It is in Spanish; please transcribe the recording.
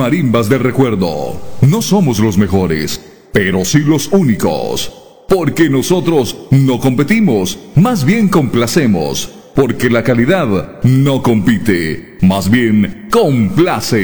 Marimbas de Recuerdo. No somos los mejores, pero sí los únicos. Porque nosotros no competimos, más bien complacemos. Porque la calidad no compite, más bien complace.